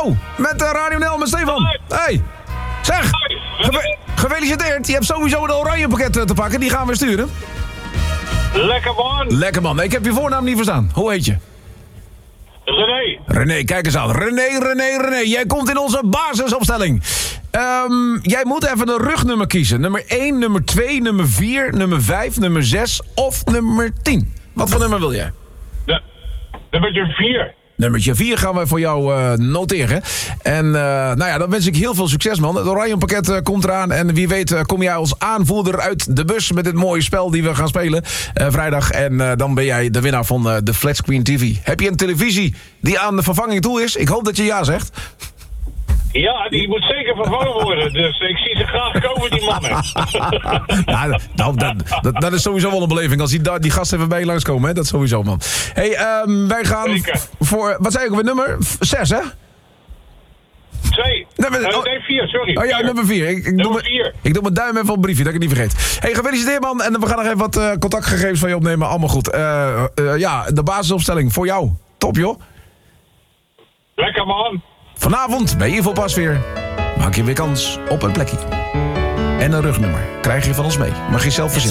Hallo, met Radio Nel, met Stefan. Hey, zeg, gefeliciteerd. Je hebt sowieso een oranje pakket te pakken, die gaan we sturen. Lekker man. Lekker man, ik heb je voornaam niet verstaan. Hoe heet je? René. René, kijk eens aan. René. Jij komt in onze basisopstelling. Jij moet even een rugnummer kiezen. Nummer 1, nummer 2, nummer 4, nummer 5, nummer 6 of nummer 10. Wat voor nummer wil jij? Nummertje 4. Nummertje 4 gaan we voor jou noteren. En nou ja, dan wens ik heel veel succes, man. Het oranje pakket komt eraan. En wie weet kom jij als aanvoerder uit de bus met dit mooie spel die we gaan spelen vrijdag. En dan ben jij de winnaar van de Flatscreen TV. Heb je een televisie die aan de vervanging toe is? Ik hoop dat je ja zegt. Ja, die moet zeker vervangen worden. Dus ik zie ze graag komen, die mannen. Ja, nou, dat is sowieso wel een beleving. Als die gasten even bij je langskomen, hè? Dat sowieso, man. Hey, wij gaan zeker. Voor... Wat zei ik alweer? Nummer 6, hè? 2. Nee, 4, sorry. Oh ja, nummer 4. Ik doe mijn duim even op een briefje, dat ik het niet vergeet. Hey, gefeliciteerd, man. En we gaan nog even wat contactgegevens van je opnemen. Allemaal goed. Ja, de basisopstelling voor jou. Top, joh. Lekker, man. Vanavond bij Ivo Pasveer maak je weer kans op een plekje. En een rugnummer krijg je van ons mee. Mag je zelf verzinnen.